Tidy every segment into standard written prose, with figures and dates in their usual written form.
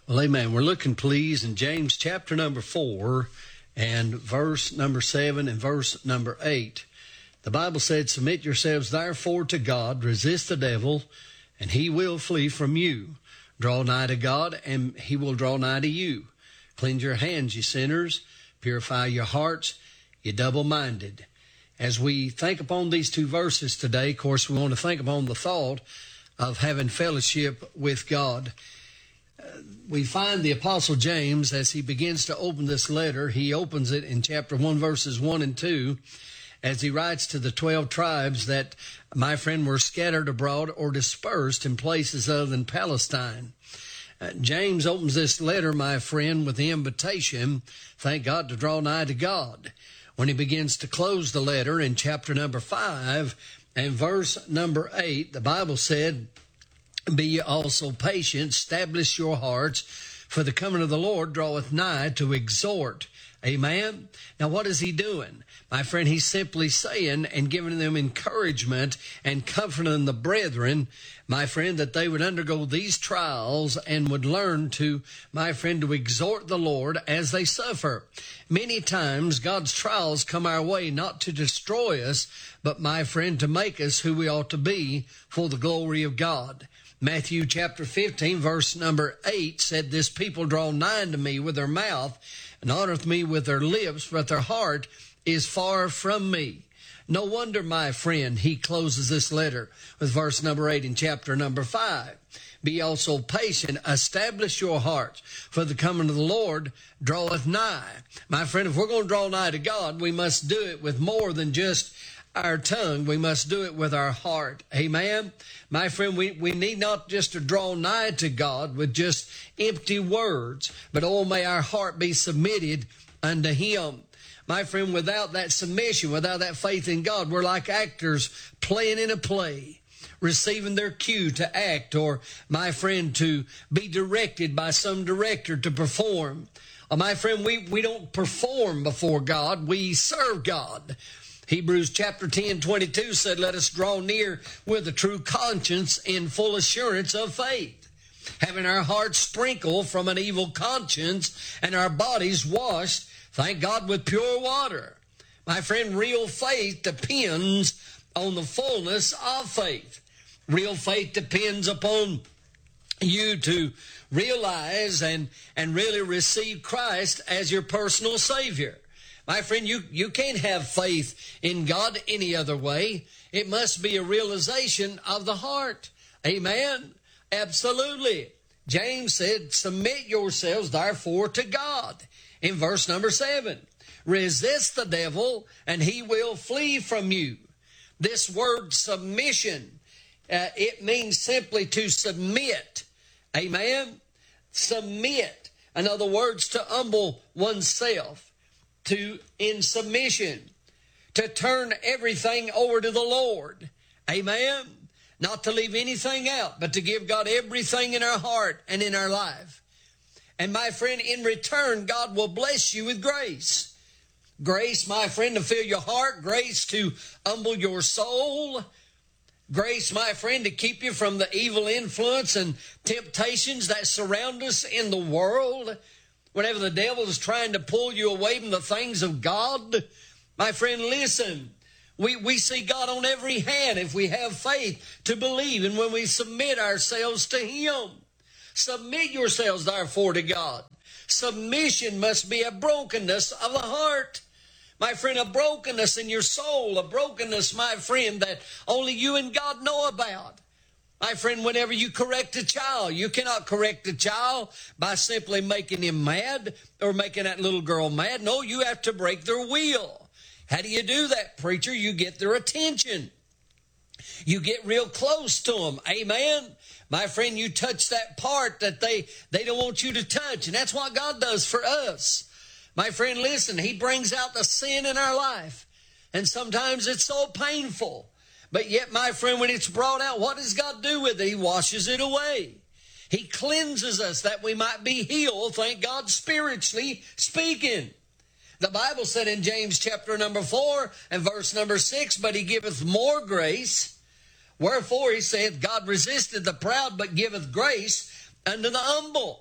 Well, amen. We're looking, please, in James chapter number 4 and verse number 7 and verse number 8. The Bible said, "Submit yourselves therefore to God, resist the devil, and he will flee from you. Draw nigh to God, and he will draw nigh to you. Cleanse your hands, ye sinners. Purify your hearts, ye double-minded." As we think upon these two verses today, of course, we want to think upon the thought of having fellowship with God. We find the Apostle James, as he begins to open this letter, he opens it in chapter 1, verses 1 and 2, as he writes to the 12 tribes that, my friend, were scattered abroad or dispersed in places other than Palestine. James opens this letter, my friend, with the invitation, thank God, to draw nigh to God. When he begins to close the letter in chapter number 5 and verse number 8, the Bible said, "Be ye also patient, establish your hearts, for the coming of the Lord draweth nigh to exhort." Amen. Now, what is he doing? My friend, he's simply saying and giving them encouragement and comforting the brethren, my friend, that they would undergo these trials and would learn to, my friend, to exhort the Lord as they suffer. Many times God's trials come our way not to destroy us, but, my friend, to make us who we ought to be for the glory of God. Matthew chapter 15, verse number 8 said, "This people draw nigh unto me with their mouth and honoreth me with their lips, but their heart is far from me." No wonder, my friend, he closes this letter with verse number 8 in chapter number 5. "Be also patient, establish your hearts, for the coming of the Lord draweth nigh." My friend, if we're going to draw nigh to God, we must do it with more than just our tongue. We must do it with our heart. Amen. My friend, we need not just to draw nigh to God with just empty words, but oh, may our heart be submitted unto him. My friend, without that submission, without that faith in God, we're like actors playing in a play, receiving their cue to act, or, my friend, to be directed by some director to perform. My friend, we don't perform before God, we serve God. Hebrews chapter 10, 22 said, "Let us draw near with a true conscience in full assurance of faith, having our hearts sprinkled from an evil conscience and our bodies washed, thank God, with pure water." My friend, real faith depends on the fullness of faith. Real faith depends upon you to realize and really receive Christ as your personal Savior. My friend, you can't have faith in God any other way. It must be a realization of the heart. Amen? Absolutely. James said, "Submit yourselves therefore to God." In verse number 7, "Resist the devil, and he will flee from you." This word submission, it means simply to submit. Amen? Submit. In other words, to humble oneself. In submission, to turn everything over to the Lord. Amen? Not to leave anything out, but to give God everything in our heart and in our life. And my friend, in return, God will bless you with grace. Grace, my friend, to fill your heart. Grace to humble your soul. Grace, my friend, to keep you from the evil influence and temptations that surround us in the world. Whenever the devil is trying to pull you away from the things of God, my friend, listen. We see God on every hand if we have faith to believe and when we submit ourselves to him. Submit yourselves, therefore, to God. Submission must be a brokenness of the heart. My friend, a brokenness in your soul, a brokenness, my friend, that only you and God know about. My friend, whenever you correct a child, you cannot correct a child by simply making him mad or making that little girl mad. No, you have to break their will. How do you do that, preacher? You get their attention. You get real close to them. Amen? My friend, you touch that part that they don't want you to touch. And that's what God does for us. My friend, listen, he brings out the sin in our life. And sometimes it's so painful. But yet, my friend, when it's brought out, what does God do with it? He washes it away. He cleanses us that we might be healed, thank God, spiritually speaking. The Bible said in James chapter number 4 and verse number 6, "But he giveth more grace. Wherefore he saith, God resisteth the proud, but giveth grace unto the humble."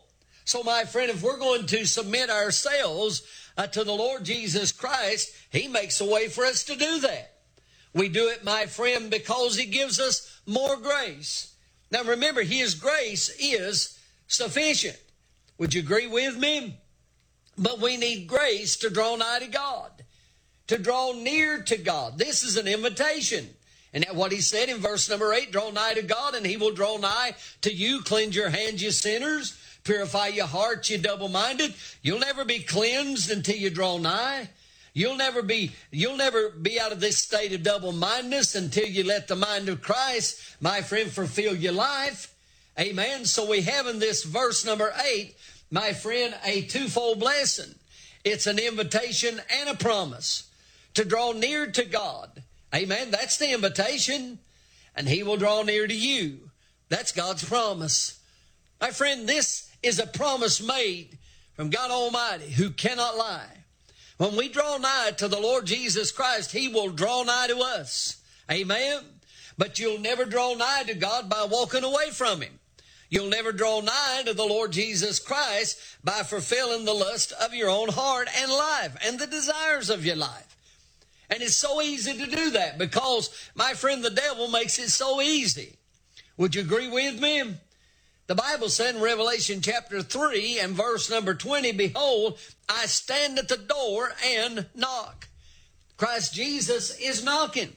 So, my friend, if we're going to submit ourselves to the Lord Jesus Christ, He makes a way for us to do that. We do it, my friend, because He gives us more grace. Now, remember, His grace is sufficient. Would you agree with me? But we need grace to draw nigh to God, to draw near to God. This is an invitation. And that's what He said in verse number 8, draw nigh to God, and He will draw nigh to you. Cleanse your hands, you sinners. Purify your hearts, you double-minded. You'll never be cleansed until you draw nigh. You'll never be out of this state of double-mindedness until you let the mind of Christ, my friend, fulfill your life. Amen. So we have in this verse number 8, my friend, a twofold blessing. It's an invitation and a promise to draw near to God. Amen. That's the invitation. And He will draw near to you. That's God's promise. My friend, this is a promise made from God Almighty, who cannot lie. When we draw nigh to the Lord Jesus Christ, He will draw nigh to us. Amen. But you'll never draw nigh to God by walking away from Him. You'll never draw nigh to the Lord Jesus Christ by fulfilling the lust of your own heart and life and the desires of your life. And it's so easy to do that because, my friend, the devil makes it so easy. Would you agree with me? The Bible said in Revelation chapter 3 and verse number 20, behold, I stand at the door and knock. Christ Jesus is knocking.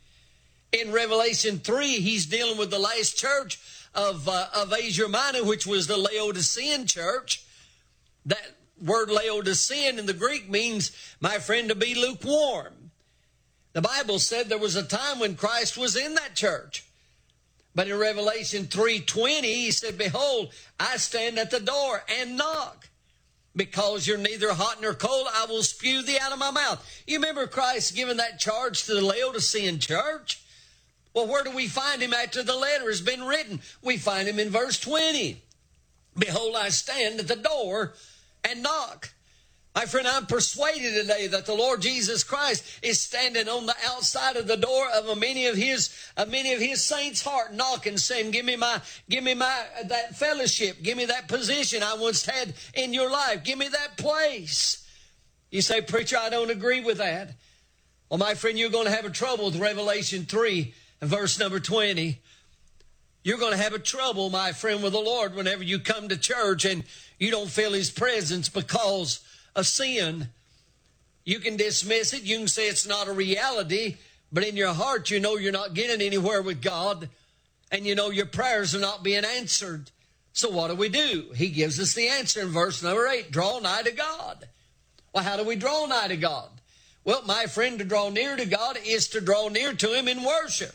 In Revelation 3, He's dealing with the last church of Asia Minor, which was the Laodicean church. That word Laodicean in the Greek means, my friend, to be lukewarm. The Bible said there was a time when Christ was in that church. But in Revelation 3:20, He said, behold, I stand at the door and knock. Because you're neither hot nor cold, I will spew thee out of my mouth. You remember Christ giving that charge to the Laodicean church? Well, where do we find Him after the letter has been written? We find Him in verse 20. Behold, I stand at the door and knock. My friend, I'm persuaded today that the Lord Jesus Christ is standing on the outside of the door of many of His saints' heart, knocking, saying, give me that fellowship, give me that position I once had in your life, give me that place. You say, preacher, I don't agree with that. Well, my friend, you're going to have a trouble with Revelation 3 and verse number 20. You're going to have a trouble, my friend, with the Lord whenever you come to church and you don't feel His presence because of sin. You can dismiss it. You can say it's not a reality, but in your heart you know you're not getting anywhere with God, and you know your prayers are not being answered. So what do? He gives us the answer in verse number 8. Draw nigh to God. Well, how do we draw nigh to God? Well, my friend, to draw near to God is to draw near to Him in worship.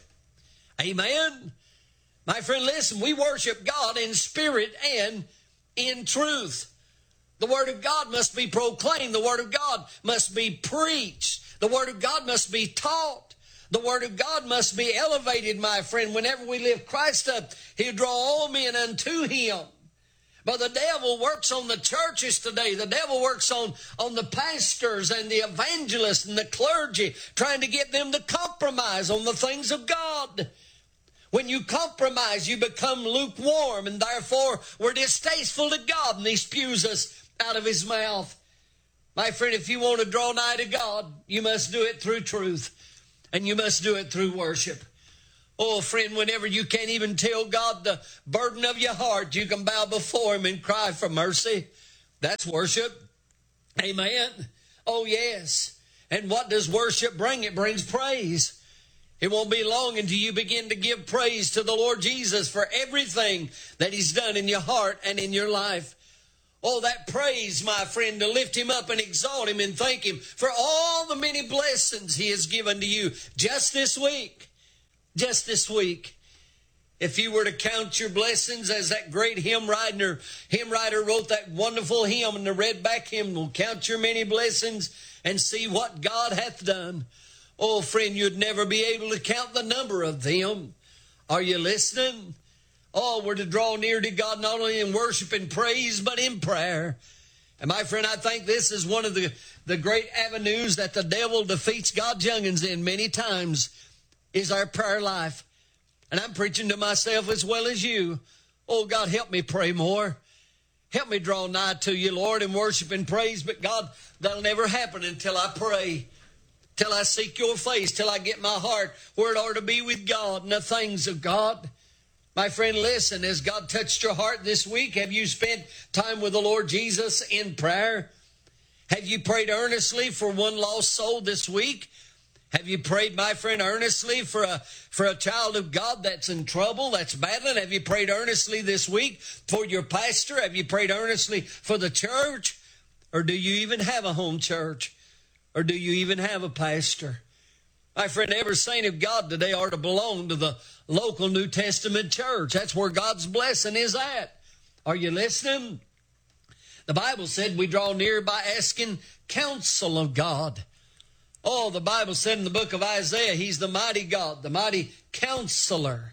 Amen. My friend, listen, we worship God in spirit and in truth. The Word of God must be proclaimed. The Word of God must be preached. The Word of God must be taught. The Word of God must be elevated, my friend. Whenever we lift Christ up, He'll draw all men unto Him. But the devil works on the churches today. The devil works on the pastors and the evangelists and the clergy, trying to get them to compromise on the things of God. When you compromise, you become lukewarm, and therefore we're distasteful to God, and He spews us out of His mouth. My friend, if you want to draw nigh to God, you must do it through truth, and you must do it through worship. Oh, friend, whenever you can't even tell God the burden of your heart, you can bow before Him and cry for mercy. That's worship. Amen. Oh, yes. And what does worship bring? It brings praise. It won't be long until you begin to give praise to the Lord Jesus for everything that He's done in your heart and in your life. Oh, that praise, my friend, to lift Him up and exalt Him and thank Him for all the many blessings He has given to you just this week. Just this week. If you were to count your blessings, as that great hymn writer wrote that wonderful hymn in the Redback hymnal, count your many blessings and see what God hath done. Oh, friend, you'd never be able to count the number of them. Are you listening? Oh, we're to draw near to God not only in worship and praise, but in prayer. And my friend, I think this is one of the great avenues that the devil defeats God's young'uns in many times, is our prayer life. And I'm preaching to myself as well as you. Oh, God, help me pray more. Help me draw nigh to you, Lord, in worship and praise. But God, that'll never happen until I pray, till I seek your face, till I get my heart where it ought to be with God and the things of God. My friend, listen, has God touched your heart this week? Have you spent time with the Lord Jesus in prayer? Have you prayed earnestly for one lost soul this week? Have you prayed, my friend, earnestly for a child of God that's in trouble, that's battling? Have you prayed earnestly this week for your pastor? Have you prayed earnestly for the church? Or do you even have a home church? Or do you even have a pastor? My friend, every saint of God today ought to belong to the local New Testament church. That's where God's blessing is at. Are you listening? The Bible said we draw near by asking counsel of God. Oh, the Bible said in the book of Isaiah, He's the mighty God, the mighty counselor.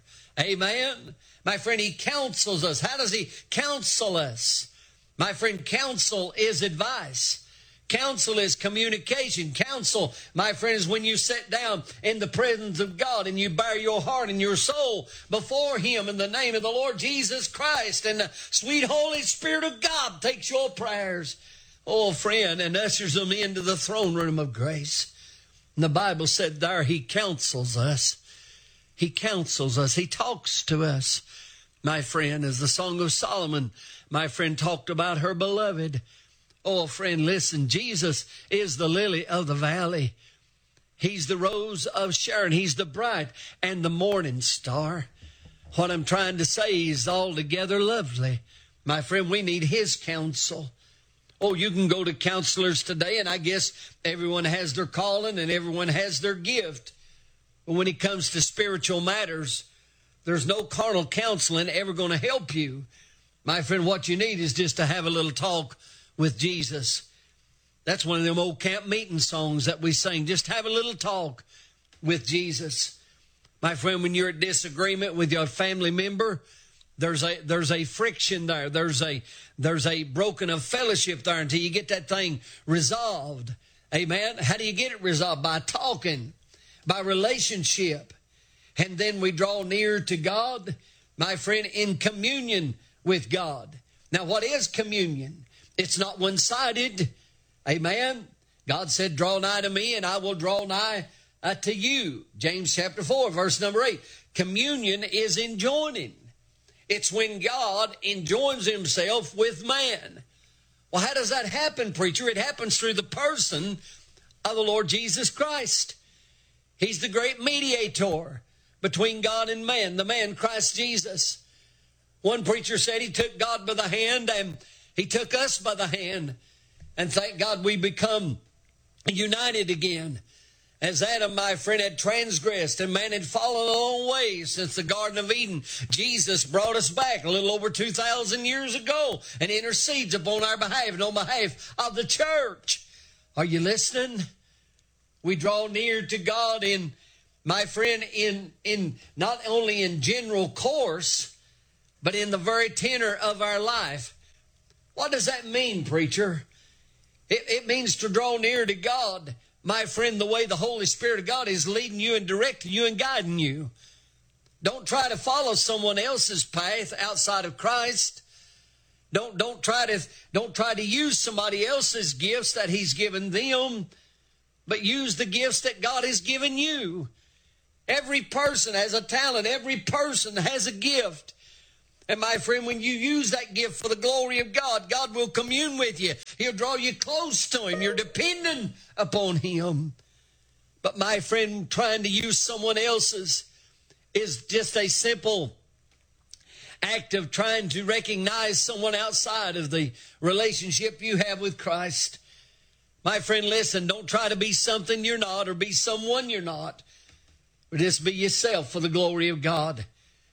Amen? My friend, He counsels us. How does He counsel us? My friend, counsel is advice. Counsel is communication. Counsel, my friend, is when you sit down in the presence of God and you bare your heart and your soul before Him in the name of the Lord Jesus Christ, and the sweet Holy Spirit of God takes your prayers, oh friend, and ushers them into the throne room of grace. And the Bible said there He counsels us. He counsels us. He talks to us, my friend, as the Song of Solomon, my friend, talked about her beloved. Oh, friend, listen, Jesus is the lily of the valley. He's the rose of Sharon. He's the bright and the morning star. What I'm trying to say, He's altogether lovely. My friend, we need His counsel. Oh, you can go to counselors today, and I guess everyone has their calling and everyone has their gift. But when it comes to spiritual matters, there's no carnal counseling ever going to help you. My friend, what you need is just to have a little talk with Jesus. That's one of them old camp meeting songs that we sing. Just have a little talk with Jesus. My friend, when you're at disagreement with your family member, there's a friction there. There's a broken of fellowship there until you get that thing resolved. Amen. How do you get it resolved? By talking, by relationship. And then we draw near to God, my friend, in communion with God. Now, what is communion? It's not one-sided. Amen. God said, draw nigh to me and I will draw nigh to you. James chapter 4, verse number 8. Communion is enjoining. It's when God enjoins Himself with man. Well, how does that happen, preacher? It happens through the person of the Lord Jesus Christ. He's the great mediator between God and man, the man Christ Jesus. One preacher said he took God by the hand and He took us by the hand, and thank God we become united again. As Adam, my friend, had transgressed and man had fallen a long way since the Garden of Eden, Jesus brought us back a little over 2,000 years ago and intercedes upon our behalf and on behalf of the church. Are you listening? We draw near to God in, my friend, in not only in general course, but in the very tenor of our life. What does that mean, preacher? It means to draw near to God, my friend, the way the Holy Spirit of God is leading you and directing you and guiding you. Don't try to follow someone else's path outside of Christ. Don't try to use somebody else's gifts that He's given them, but use the gifts that God has given you. Every person has a talent. Every person has a gift. And my friend, when you use that gift for the glory of God, God will commune with you. He'll draw you close to Him. You're dependent upon Him. But my friend, trying to use someone else's is just a simple act of trying to recognize someone outside of the relationship you have with Christ. My friend, listen, don't try to be something you're not or be someone you're not. But just be yourself for the glory of God.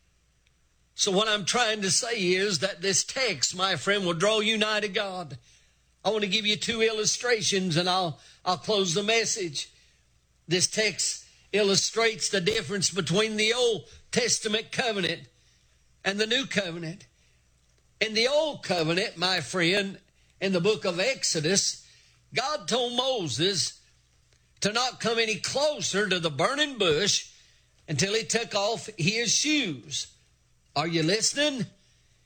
So what I'm trying to say is that this text, my friend, will draw you nigh to God. I want to give you two illustrations and I'll close the message. This text illustrates the difference between the Old Testament covenant and the New Covenant. In the Old Covenant, my friend, in the book of Exodus, God told Moses to not come any closer to the burning bush until he took off his shoes. Are you listening?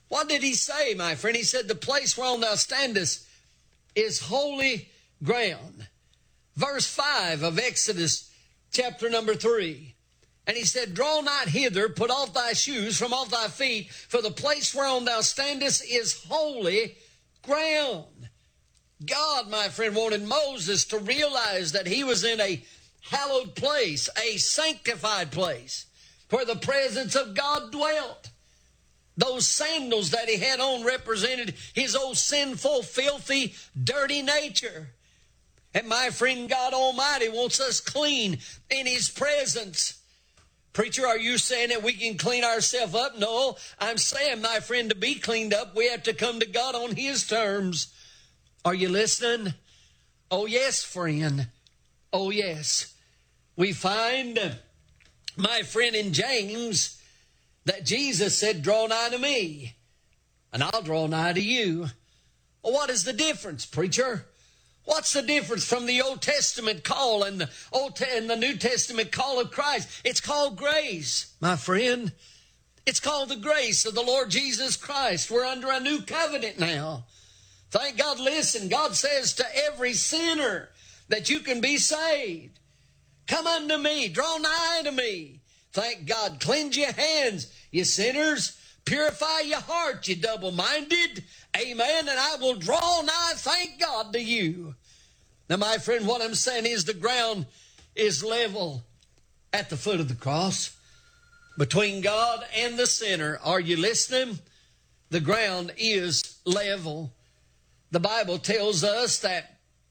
What did he say, my friend? He said, the place whereon thou standest is holy ground. Verse 5 of Exodus chapter number 3. And he said, draw not hither, put off thy shoes from off thy feet, for the place whereon thou standest is holy ground. God, my friend, wanted Moses to realize that he was in a hallowed place, a sanctified place, where the presence of God dwelt. Those sandals that he had on represented his old sinful, filthy, dirty nature. And my friend, God Almighty wants us clean in his presence. Preacher, are you saying that we can clean ourselves up? No, I'm saying, my friend, to be cleaned up, we have to come to God on his terms. Are you listening? Oh, yes, friend. Oh, yes. We find, my friend, in James, that Jesus said, draw nigh to me, and I'll draw nigh to you. Well, what is the difference, preacher? What's the difference from the Old Testament call and the New Testament call of Christ? It's called grace, my friend. It's called the grace of the Lord Jesus Christ. We're under a new covenant now. Thank God. Listen, God says to every sinner that you can be saved. Come unto me, draw nigh to me. Thank God. Cleanse your hands, you sinners. Purify your heart, you double-minded. Amen. And I will draw nigh, thank God, to you. Now, my friend, what I'm saying is the ground is level at the foot of the cross between God and the sinner. Are you listening? The ground is level. The Bible tells us that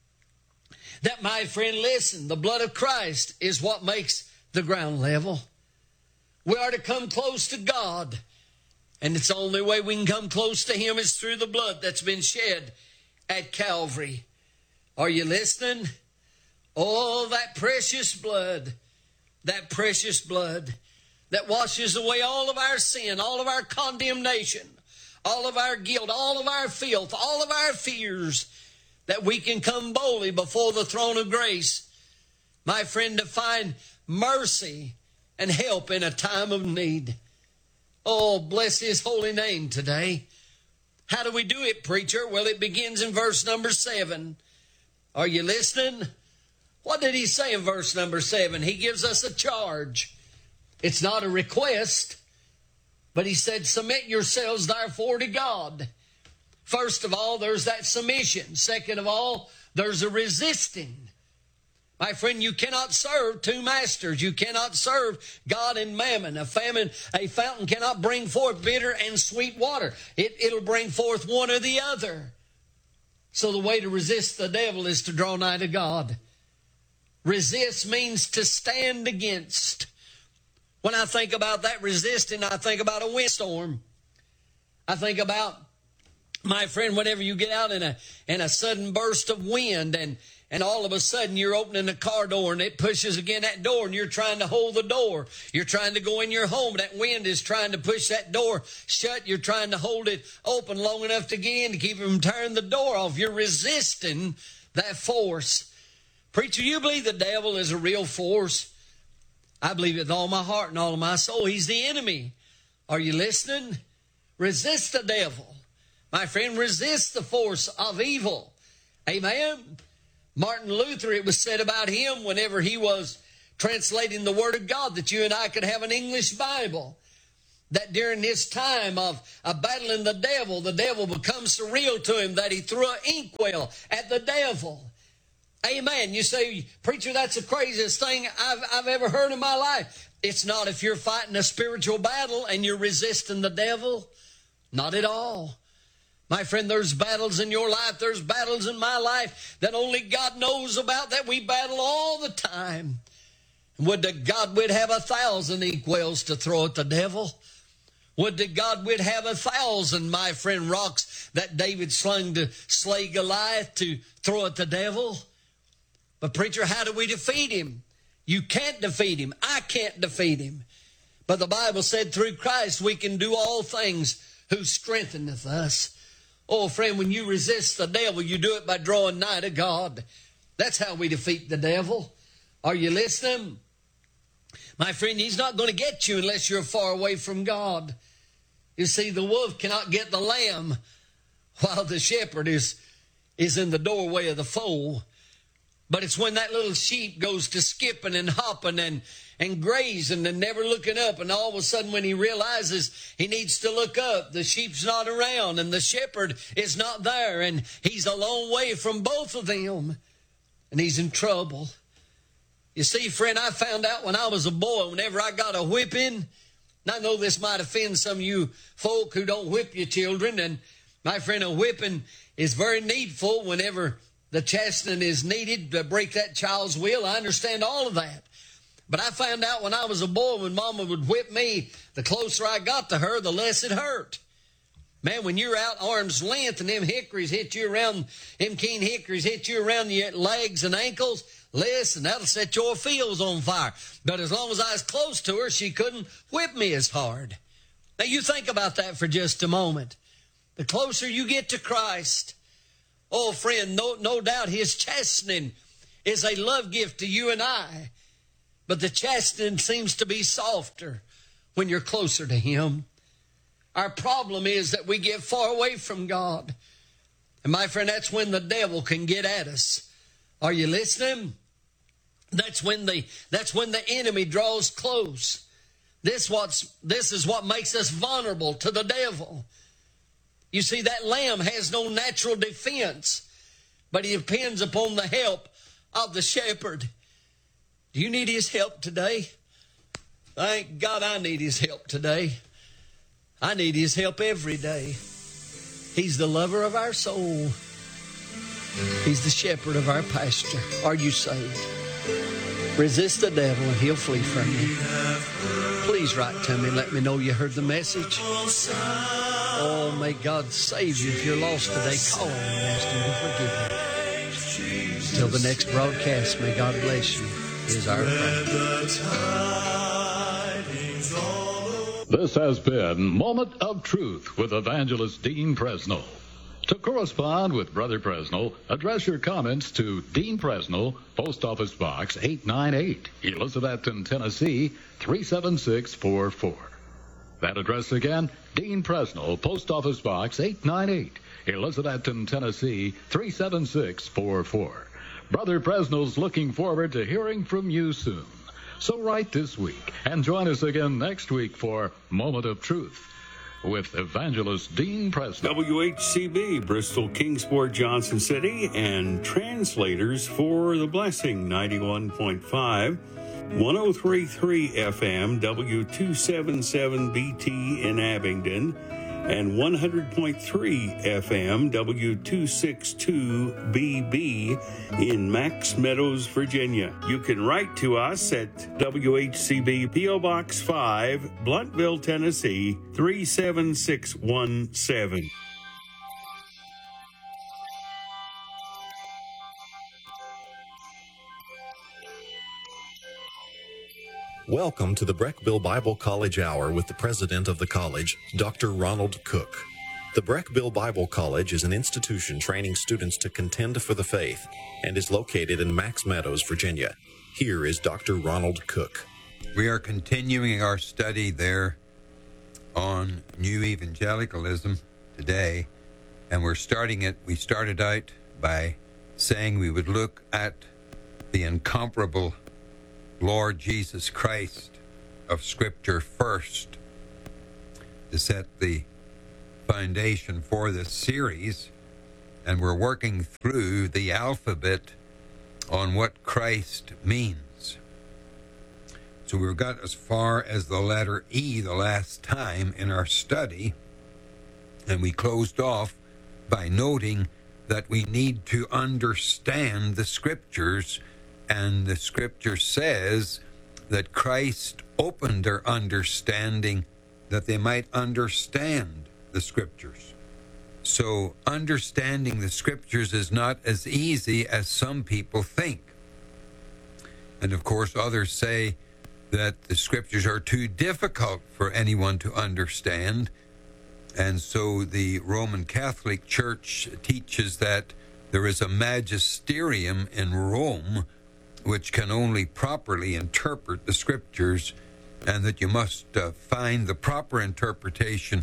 my friend, listen, the blood of Christ is what makes the ground level. We are to come close to God. And it's the only way we can come close to him is through the blood that's been shed at Calvary. Are you listening? Oh, that precious blood that washes away all of our sin, all of our condemnation, all of our guilt, all of our filth, all of our fears, that we can come boldly before the throne of grace, my friend, to find mercy and help in a time of need. Oh, bless his holy name today. How do we do it, preacher? Well, it begins in verse number 7. Are you listening? What did he say in verse number 7? He gives us a charge. It's not a request, but he said, submit yourselves therefore to God. First of all, there's that submission. Second of all, there's a resisting. My friend, you cannot serve two masters. You cannot serve God and mammon. A fountain cannot bring forth bitter and sweet water. It'll bring forth one or the other. So the way to resist the devil is to draw nigh to God. Resist means to stand against. When I think about that resisting, I think about a windstorm. I think about, my friend, whenever you get out in a sudden burst of wind and all of a sudden you're opening the car door and it pushes again that door and you're trying to hold the door. You're trying to go in your home. That wind is trying to push that door shut. You're trying to hold it open long enough to get in to keep them tearing the door off. You're resisting that force. Preacher, you believe the devil is a real force? I believe it with all my heart and all of my soul. He's the enemy. Are you listening? Resist the devil. My friend, resist the force of evil. Amen. Martin Luther, it was said about him whenever he was translating the Word of God that you and I could have an English Bible, that during his time of battling the devil becomes so real to him that he threw an inkwell at the devil. Amen. You say, preacher, that's the craziest thing I've ever heard in my life. It's not if you're fighting a spiritual battle and you're resisting the devil. Not at all. My friend, there's battles in your life, there's battles in my life that only God knows about, that we battle all the time. Would to God we'd have 1,000 inkwells to throw at the devil. Would to God we'd have 1,000, my friend, rocks that David slung to slay Goliath to throw at the devil. But preacher, how do we defeat him? You can't defeat him. I can't defeat him. But the Bible said through Christ we can do all things who strengtheneth us. Oh, friend, when you resist the devil, you do it by drawing nigh to God. That's how we defeat the devil. Are you listening? My friend, he's not going to get you unless you're far away from God. You see, the wolf cannot get the lamb while the shepherd is in the doorway of the fold. But it's when that little sheep goes to skipping and hopping and grazing and never looking up, and all of a sudden when he realizes he needs to look up, the sheep's not around and the shepherd is not there, and he's a long way from both of them, and he's in trouble. You see, friend, I found out when I was a boy, whenever I got a whipping, and I know this might offend some of you folk who don't whip your children, and my friend, a whipping is very needful whenever the chastening is needed to break that child's will. I understand all of that. But I found out when I was a boy, when Mama would whip me, the closer I got to her, the less it hurt. Man, when you're out arm's length and them hickories hit you around, them keen hickories hit you around your legs and ankles, listen, that'll set your feels on fire. But as long as I was close to her, she couldn't whip me as hard. Now you think about that for just a moment. The closer you get to Christ, oh, friend, no doubt his chastening is a love gift to you and I. But the chastening seems to be softer when you're closer to him. Our problem is that we get far away from God. And my friend, that's when the devil can get at us. Are you listening? That's when the enemy draws close. This is what makes us vulnerable to the devil. You see, that lamb has no natural defense, but he depends upon the help of the shepherd. Do you need his help today? Thank God I need his help today. I need his help every day. He's the lover of our soul. He's the shepherd of our pasture. Are you saved? Resist the devil and he'll flee from you. Please write to me and let me know you heard the message. Oh, may God save you. If you're lost today, call him and ask him to forgive you. Till the next broadcast, may God bless you, is our prayer. This has been Moment of Truth with Evangelist Dean Presnell. To correspond with Brother Presnell, address your comments to Dean Presnell, Post Office Box 898, Elizabethton, Tennessee 37644. That address again, Dean Presnell, Post Office Box 898, Elizabethton, Tennessee 37644. Brother Presnell's looking forward to hearing from you soon. So write this week and join us again next week for Moment of Truth with Evangelist Dean Presnell. WHCB, Bristol, Kingsport, Johnson City, and translators for The Blessing, 91.5, 103.3 FM, W277BT in Abingdon, and 100.3 FM, W262BB in Max Meadows, Virginia. You can write to us at WHCB P.O. Box 5, Blunteville, Tennessee, 37617. Welcome to the Breckville Bible College Hour with the president of the college, Dr. Ronald Cook. The Breckville Bible College is an institution training students to contend for the faith and is located in Max Meadows, Virginia. Here is Dr. Ronald Cook. We are continuing our study there on New Evangelicalism today, and we started out by saying we would look at the incomparable Lord Jesus Christ of Scripture first to set the foundation for this series, and we're working through the alphabet on what Christ means. So we got as far as the letter E the last time in our study, and we closed off by noting that we need to understand the Scriptures. And the Scripture says that Christ opened their understanding that they might understand the Scriptures. So understanding the Scriptures is not as easy as some people think. And of course, others say that the Scriptures are too difficult for anyone to understand. And so the Roman Catholic Church teaches that there is a magisterium in Rome which can only properly interpret the Scriptures, and that you must find the proper interpretation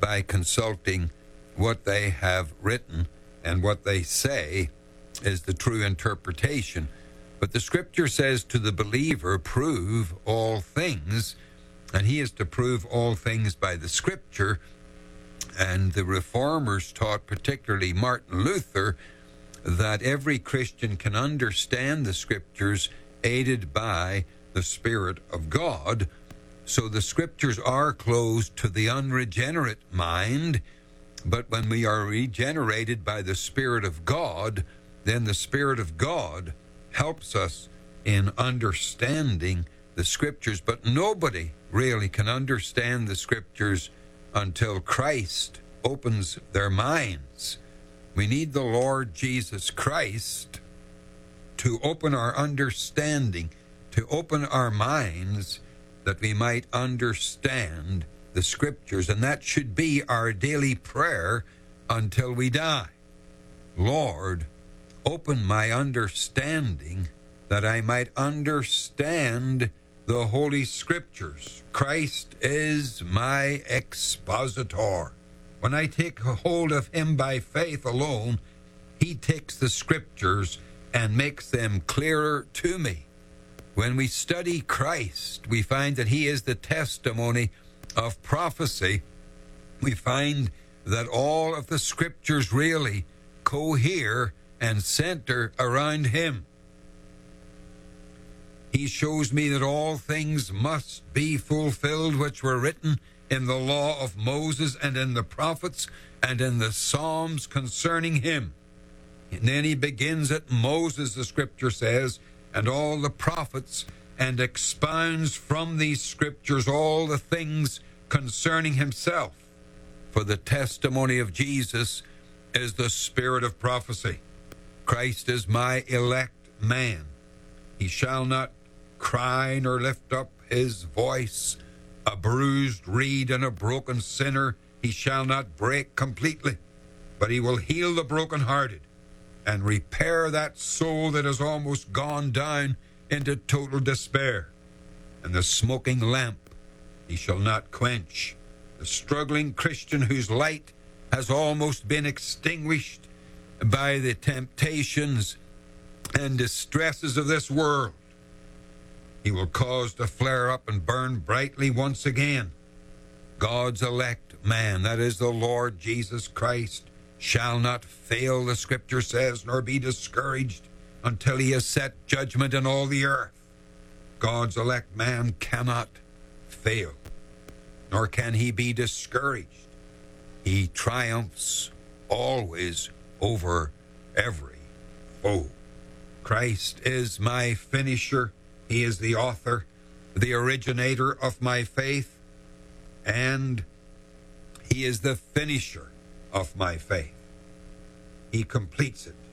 by consulting what they have written, and what they say is the true interpretation. But the Scripture says to the believer, prove all things, and he is to prove all things by the Scripture. And the Reformers taught, particularly Martin Luther, that every Christian can understand the Scriptures aided by the Spirit of God. So the Scriptures are closed to the unregenerate mind, but when we are regenerated by the Spirit of God, then the Spirit of God helps us in understanding the Scriptures. But nobody really can understand the Scriptures until Christ opens their minds. We need the Lord Jesus Christ to open our understanding, to open our minds, that we might understand the Scriptures. And that should be our daily prayer until we die. Lord, open my understanding that I might understand the Holy Scriptures. Christ is my expositor. When I take hold of him by faith alone, he takes the Scriptures and makes them clearer to me. When we study Christ, we find that he is the testimony of prophecy. We find that all of the Scriptures really cohere and center around him. He shows me that all things must be fulfilled which were written in the law of Moses and in the prophets and in the Psalms concerning him. And then he begins at Moses, the Scripture says, and all the prophets, and expounds from these Scriptures all the things concerning himself. For the testimony of Jesus is the spirit of prophecy. Christ is my elect man. He shall not cry nor lift up his voice. A bruised reed and a broken sinner he shall not break completely, but he will heal the brokenhearted and repair that soul that has almost gone down into total despair. And the smoking lamp he shall not quench. The struggling Christian whose light has almost been extinguished by the temptations and distresses of this world, he will cause to flare up and burn brightly once again. God's elect man, that is the Lord Jesus Christ, shall not fail, the Scripture says, nor be discouraged until he has set judgment in all the earth. God's elect man cannot fail, nor can he be discouraged. He triumphs always over every foe. Christ is my finisher. He is the author, the originator of my faith, and he is the finisher of my faith. He completes it.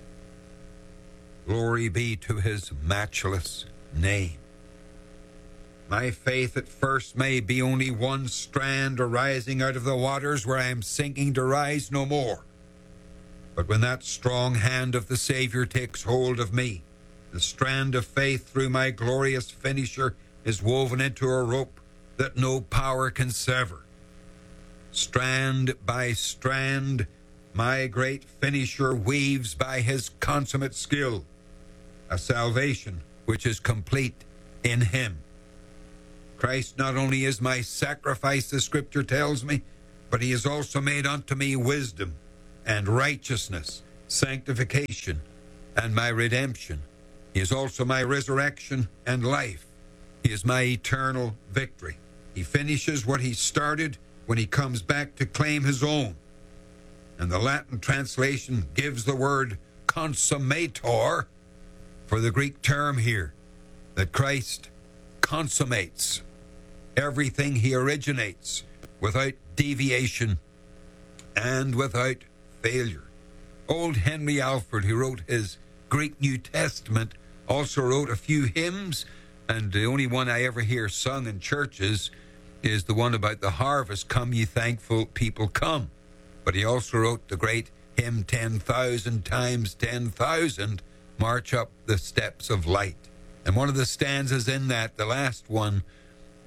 Glory be to his matchless name. My faith at first may be only one strand arising out of the waters where I am sinking to rise no more. But when that strong hand of the Savior takes hold of me, the strand of faith through my glorious finisher is woven into a rope that no power can sever. Strand by strand, my great finisher weaves by his consummate skill a salvation which is complete in him. Christ not only is my sacrifice, the Scripture tells me, but he has also made unto me wisdom and righteousness, sanctification, and my redemption. He is also my resurrection and life. He is my eternal victory. He finishes what he started when he comes back to claim his own. And the Latin translation gives the word consummator for the Greek term here, that Christ consummates everything he originates without deviation and without failure. Old Henry Alford, who wrote his Greek New Testament, also wrote a few hymns, and the only one I ever hear sung in churches is the one about the harvest, "Come ye thankful people, come." But he also wrote the great hymn, 10,000 times 10,000, march up the steps of light. And one of the stanzas in that, the last one,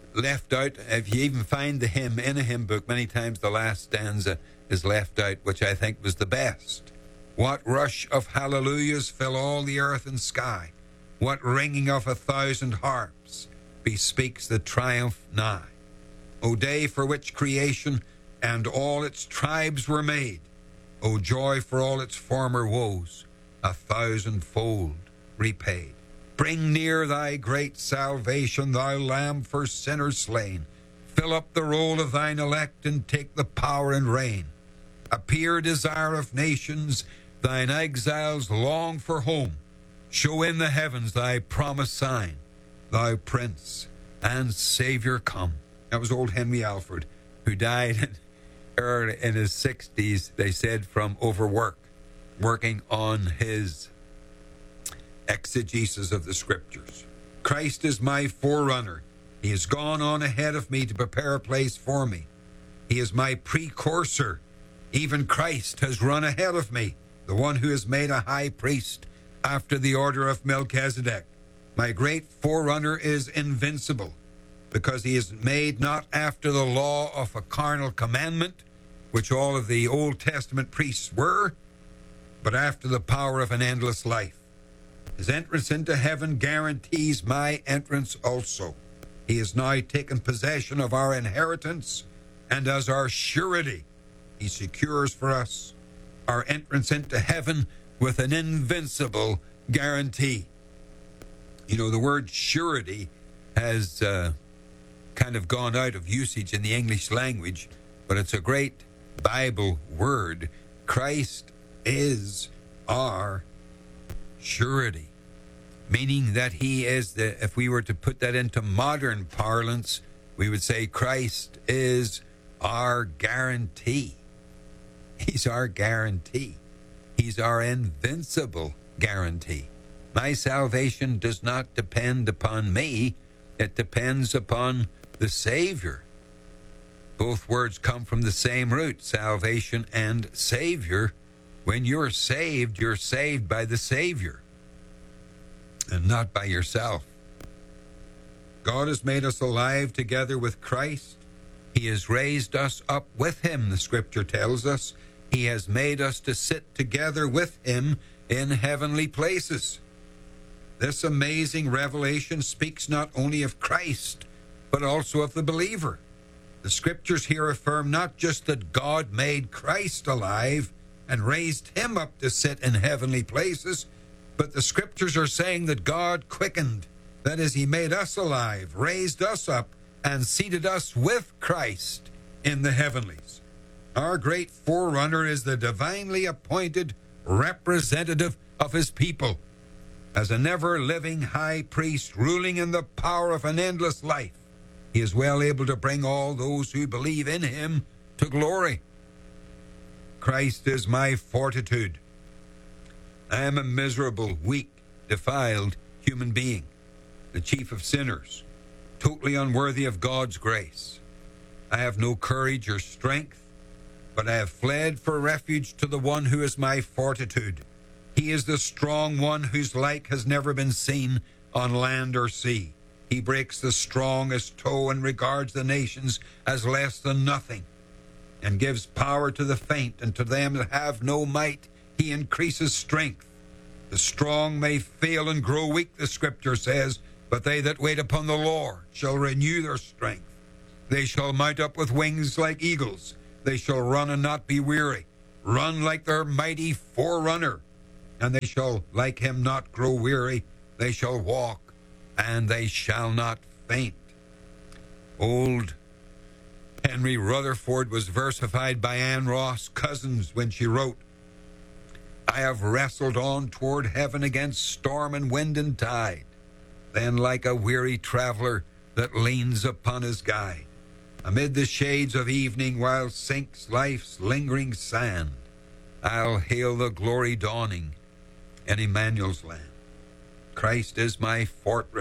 left out. If you even find the hymn in a hymn book, many times the last stanza is left out, which I think was the best. What rush of hallelujahs fill all the earth and sky? What ringing of 1,000 harps bespeaks the triumph nigh? O day for which creation and all its tribes were made, O joy for all its former woes, 1,000-fold repaid. Bring near thy great salvation, thou Lamb for sinners slain. Fill up the roll of thine elect and take the power and reign. Appear, desire of nations, thine exiles long for home. Show in the heavens thy promised sign, thou Prince and Savior come. That was old Henry Alford, who died early in his 60s, they said, from overwork, working on his exegesis of the Scriptures. Christ is my forerunner. He has gone on ahead of me to prepare a place for me. He is my precursor. Even Christ has run ahead of me, the one who is made a high priest after the order of Melchizedek. My great forerunner is invincible, because he is made not after the law of a carnal commandment, which all of the Old Testament priests were, but after the power of an endless life. His entrance into heaven guarantees my entrance also. He has now taken possession of our inheritance, and as our surety, he secures for us our entrance into heaven with an invincible guarantee. You know, the word surety has kind of gone out of usage in the English language, but it's a great Bible word. Christ is our surety, meaning that he is the, if we were to put that into modern parlance, we would say Christ is our guarantee. He's our guarantee. He's our invincible guarantee. My salvation does not depend upon me. It depends upon the Savior. Both words come from the same root, salvation and Savior. When you're saved by the Savior and not by yourself. God has made us alive together with Christ. He has raised us up with him, the Scripture tells us. He has made us to sit together with him in heavenly places. This amazing revelation speaks not only of Christ, but also of the believer. The Scriptures here affirm not just that God made Christ alive and raised him up to sit in heavenly places, but the Scriptures are saying that God quickened, that is, he made us alive, raised us up, and seated us with Christ in the heavenlies. Our great forerunner is the divinely appointed representative of his people. As an ever-living high priest ruling in the power of an endless life, he is well able to bring all those who believe in him to glory. Christ is my fortitude. I am a miserable, weak, defiled human being, the chief of sinners, totally unworthy of God's grace. I have no courage or strength, but I have fled for refuge to the one who is my fortitude. He is the strong one whose like has never been seen on land or sea. He breaks the strongest toe and regards the nations as less than nothing, and gives power to the faint, and to them that have no might he increases strength. The strong may fail and grow weak, the Scripture says, but they that wait upon the Lord shall renew their strength. They shall mount up with wings like eagles. They shall run and not be weary, run like their mighty forerunner, and they shall like him not grow weary. They shall walk, and they shall not faint. Old Henry Rutherford was versified by Anne Ross Cousins when she wrote, I have wrestled on toward heaven against storm and wind and tide. Then like a weary traveler that leans upon his guide, amid the shades of evening while sinks life's lingering sand, I'll hail the glory dawning in Emmanuel's land. Christ is my fortress.